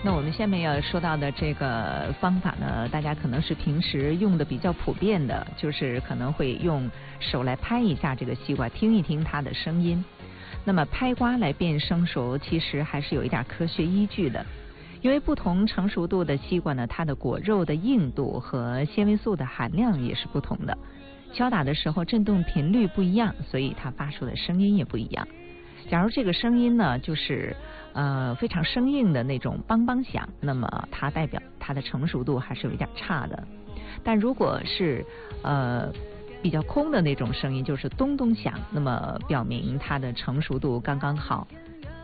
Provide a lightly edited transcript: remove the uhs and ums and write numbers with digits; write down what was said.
那我们下面要说到的这个方法呢，大家可能是平时用的比较普遍的，就是可能会用手来拍一下这个西瓜，听一听它的声音。那么拍瓜来辨生熟，其实还是有一点科学依据的。因为不同成熟度的西瓜呢，它的果肉的硬度和纤维素的含量也是不同的。敲打的时候振动频率不一样，所以它发出的声音也不一样。假如这个声音呢，就是非常生硬的那种梆梆响，那么它代表它的成熟度还是有一点差的。但如果是比较空的那种声音，就是咚咚响，那么表明它的成熟度刚刚好。